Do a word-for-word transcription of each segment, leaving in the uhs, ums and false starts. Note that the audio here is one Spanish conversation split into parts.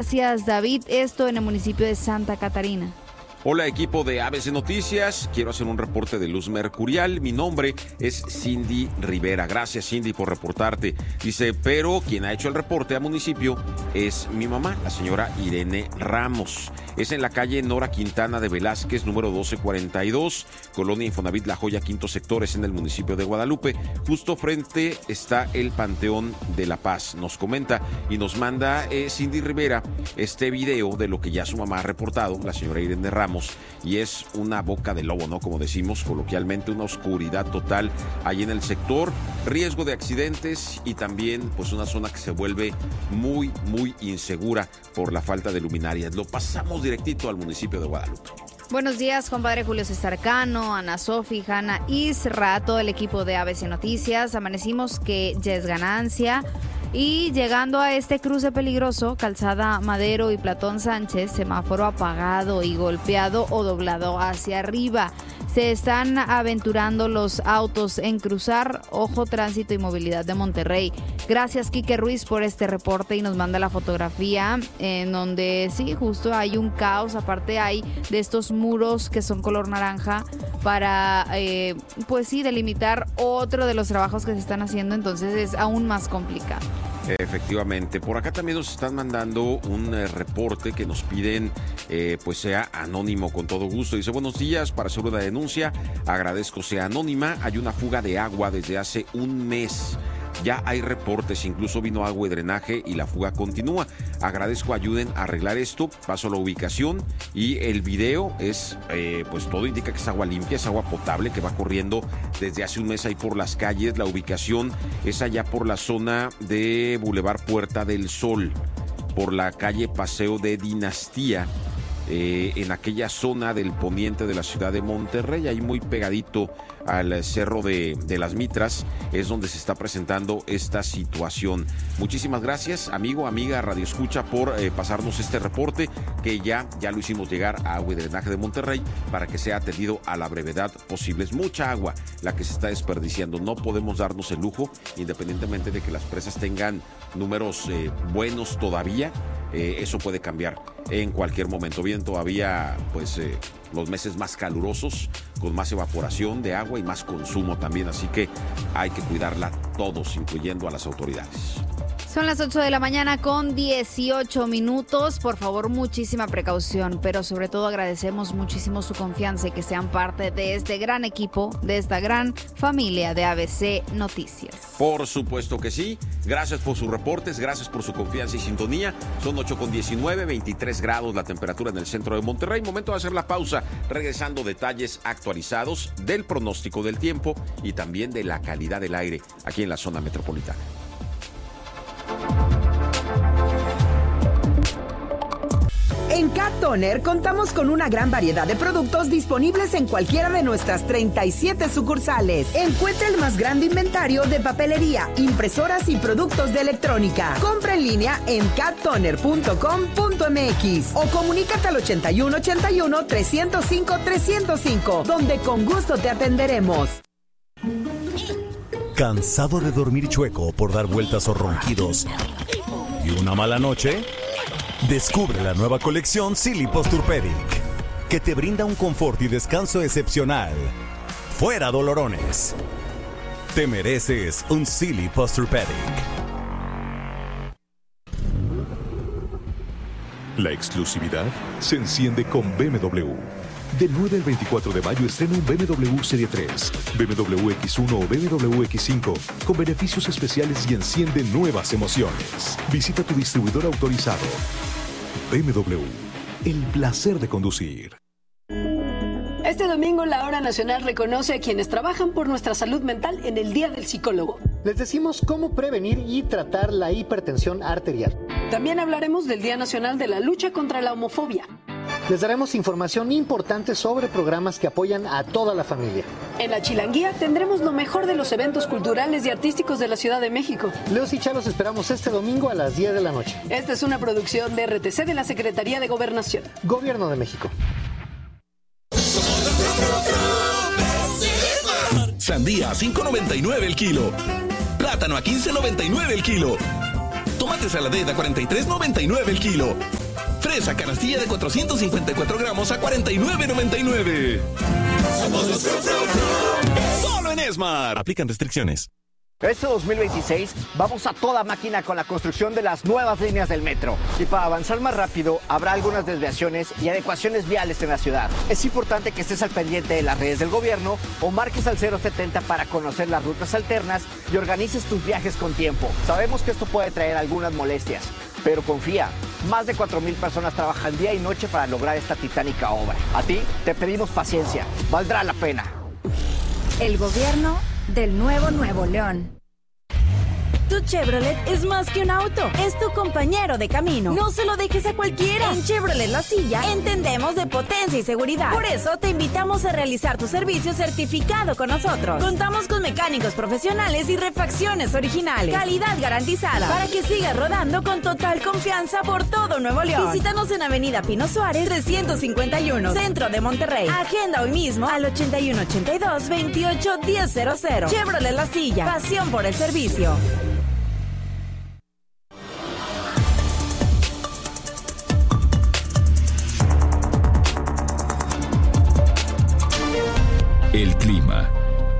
Gracias, David. Esto en el municipio de Santa Catarina. Hola, equipo de A B C Noticias. Quiero hacer un reporte de luz mercurial. Mi nombre es Cindy Rivera. Gracias, Cindy, por reportarte. Dice, pero quien ha hecho el reporte a municipio es mi mamá, la señora Irene Ramos. Es en la calle Nora Quintana de Velázquez, número doce cuarenta y dos, Colonia Infonavit La Joya, quinto sector, es en el municipio de Guadalupe. Justo frente está el Panteón de la Paz. Nos comenta y nos manda eh, Cindy Rivera este video de lo que ya su mamá ha reportado, la señora Irene Ramos. Y es una boca de lobo, ¿no? Como decimos coloquialmente, una oscuridad total ahí en el sector, riesgo de accidentes y también pues una zona que se vuelve muy, muy insegura por la falta de luminarias. Lo pasamos directito al municipio de Guadalupe. Buenos días, compadre Julio César Cano, Ana Sofi, Hanna Isra, todo el equipo de A B C Noticias. Amanecimos que ya es ganancia. Y llegando a este cruce peligroso, Calzada Madero y Platón Sánchez, semáforo apagado y golpeado o doblado hacia arriba. Se están aventurando los autos en cruzar. Ojo, Tránsito y Movilidad de Monterrey. Gracias, Quique Ruiz, por este reporte y nos manda la fotografía en donde sí, justo hay un caos. Aparte hay de estos muros que son color naranja para, eh, pues sí, delimitar otro de los trabajos que se están haciendo. Entonces es aún más complicado. Efectivamente, por acá también nos están mandando un eh, reporte que nos piden eh, pues sea anónimo con todo gusto. Dice, buenos días, para hacer una denuncia, agradezco sea anónima, hay una fuga de agua desde hace un mes. Ya hay reportes, incluso vino agua y drenaje y la fuga continúa. Agradezco ayuden a arreglar esto, paso la ubicación y el video es, eh, pues todo indica que es agua limpia, es agua potable que va corriendo desde hace un mes ahí por las calles. La ubicación es allá por la zona de Boulevard Puerta del Sol, por la calle Paseo de Dinastía. Eh, en aquella zona del poniente de la ciudad de Monterrey, ahí muy pegadito al cerro de, de las Mitras, es donde se está presentando esta situación. Muchísimas gracias, amigo, amiga, Radio Escucha, por eh, pasarnos este reporte que ya, ya lo hicimos llegar a Agua y Drenaje de Monterrey para que sea atendido a la brevedad posible. Es mucha agua la que se está desperdiciando, no podemos darnos el lujo, independientemente de que las presas tengan números eh, buenos todavía. Eh, eso puede cambiar en cualquier momento. Vienen todavía pues eh, los meses más calurosos, con más evaporación de agua y más consumo también, así que hay que cuidarla todos, incluyendo a las autoridades. Son las ocho de la mañana con dieciocho minutos. Por favor, muchísima precaución, pero sobre todo agradecemos muchísimo su confianza y que sean parte de este gran equipo, de esta gran familia de A B C Noticias. Por supuesto que sí. Gracias por sus reportes, gracias por su confianza y sintonía. Son ocho con diecinueve, veintitrés grados la temperatura en el centro de Monterrey. Momento de hacer la pausa, regresando detalles actualizados del pronóstico del tiempo y también de la calidad del aire aquí en la zona metropolitana. En Cat Toner contamos con una gran variedad de productos disponibles en cualquiera de nuestras treinta y siete sucursales. Encuentra el más grande inventario de papelería, impresoras y productos de electrónica. Compra en línea en cat toner punto com punto m x o comunícate al ochenta y uno ochenta y uno, trescientos cinco, trescientos cinco, donde con gusto te atenderemos. ¿Cansado de dormir chueco por dar vueltas o ronquidos y una mala noche? Descubre la nueva colección Silly Posturepedic, que te brinda un confort y descanso excepcional. Fuera dolorones. Te mereces un Silly Posturepedic. La exclusividad se enciende con B M W. Del nueve al veinticuatro de mayo estrena un B M W Serie tres, B M W X uno o B M W X cinco con beneficios especiales y enciende nuevas emociones. Visita tu distribuidor autorizado. B M W, el placer de conducir. Este domingo la Hora Nacional reconoce a quienes trabajan por nuestra salud mental en el Día del Psicólogo. Les decimos cómo prevenir y tratar la hipertensión arterial. También hablaremos del Día Nacional de la Lucha contra la Homofobia. Les daremos información importante sobre programas que apoyan a toda la familia. En la Chilanguía tendremos lo mejor de los eventos culturales y artísticos de la Ciudad de México. Leos y Chalos esperamos este domingo a las diez de la noche. Esta es una producción de R T C de la Secretaría de Gobernación. Gobierno de México. Sandía a cinco noventa y nueve el kilo. Plátano a quince noventa y nueve el kilo. Tomate saladera a cuarenta y tres noventa y nueve el kilo. Fresa canastilla de cuatrocientos cincuenta y cuatro gramos a cuarenta y nueve noventa y nueve. Somos los Fru Fru Fru. Solo en Esmar. Aplican restricciones. Este dos mil veintiséis vamos a toda máquina con la construcción de las nuevas líneas del metro. Y para avanzar más rápido, habrá algunas desviaciones y adecuaciones viales en la ciudad. Es importante que estés al pendiente de las redes del gobierno o marques al cero setenta para conocer las rutas alternas y organices tus viajes con tiempo. Sabemos que esto puede traer algunas molestias, pero confía, más de cuatro mil personas trabajan día y noche para lograr esta titánica obra. A ti te pedimos paciencia, valdrá la pena. El gobierno del nuevo Nuevo León. Tu Chevrolet es más que un auto, es tu compañero de camino. No se lo dejes a cualquiera. En Chevrolet La Silla entendemos de potencia y seguridad. Por eso te invitamos a realizar tu servicio certificado con nosotros. Contamos con mecánicos profesionales y refacciones originales. Calidad garantizada para que sigas rodando con total confianza por todo Nuevo León. Visítanos en Avenida Pino Suárez trescientos cincuenta y uno, Centro de Monterrey. Agenda hoy mismo al ochenta y uno ochenta y dos veintiocho diez cero cero. Chevrolet La Silla, pasión por el servicio. El clima.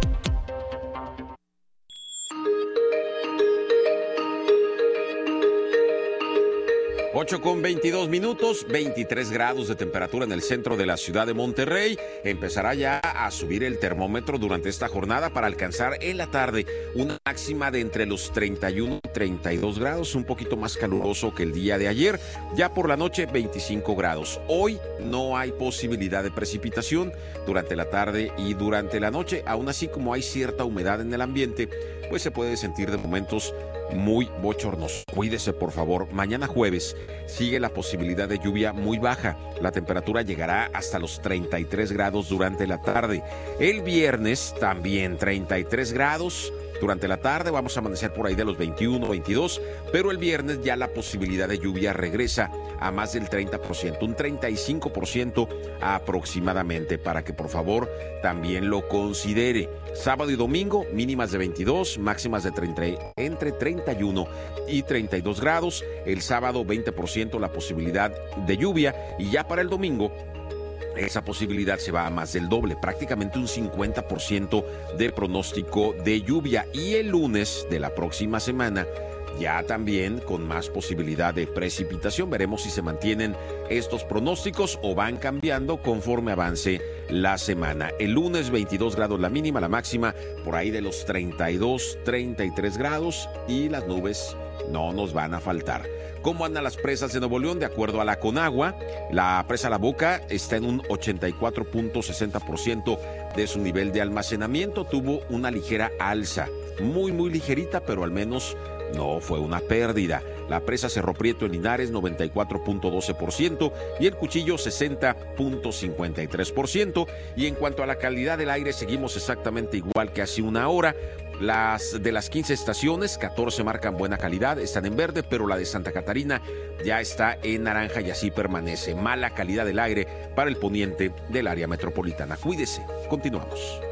ocho con veintidós minutos, veintitrés grados de temperatura en el centro de la ciudad de Monterrey. Empezará ya a subir el termómetro durante esta jornada para alcanzar en la tarde una máxima de entre los treinta y uno y treinta y dos grados, un poquito más caluroso que el día de ayer. Ya por la noche, veinticinco grados. Hoy no hay posibilidad de precipitación durante la tarde y durante la noche. Aún así, como hay cierta humedad en el ambiente, pues se puede sentir de momentos muy bochornoso. Cuídese, por favor. Mañana jueves sigue la posibilidad de lluvia muy baja. La temperatura llegará hasta los treinta y tres grados durante la tarde. El viernes también treinta y tres grados. Durante la tarde vamos a amanecer por ahí de los veintiuno, veintidós, pero el viernes ya la posibilidad de lluvia regresa a más del treinta por ciento, un treinta y cinco por ciento aproximadamente, para que por favor también lo considere. Sábado y domingo, mínimas de veintidós, máximas de treinta, entre treinta y uno y treinta y dos grados. El sábado veinte por ciento la posibilidad de lluvia, y ya para el domingo esa posibilidad se va a más del doble, prácticamente un cincuenta por ciento de pronóstico de lluvia. Y el lunes de la próxima semana ya también con más posibilidad de precipitación. Veremos si se mantienen estos pronósticos o van cambiando conforme avance la semana. El lunes veintidós grados la mínima, la máxima por ahí de los treinta y dos, treinta y tres grados, y las nubes no nos van a faltar. ¿Cómo andan las presas de Nuevo León? De acuerdo a la Conagua, la presa La Boca está en un ochenta y cuatro punto sesenta por ciento de su nivel de almacenamiento. Tuvo una ligera alza, muy muy ligerita, pero al menos no fue una pérdida. La presa Cerro Prieto en Linares, noventa y cuatro punto doce por ciento, y el Cuchillo, sesenta punto cincuenta y tres por ciento. Y en cuanto a la calidad del aire, seguimos exactamente igual que hace una hora. Las de las quince estaciones, catorce marcan buena calidad, están en verde, pero la de Santa Catarina ya está en naranja y así permanece. Mala calidad del aire para el poniente del área metropolitana. Cuídese, continuamos.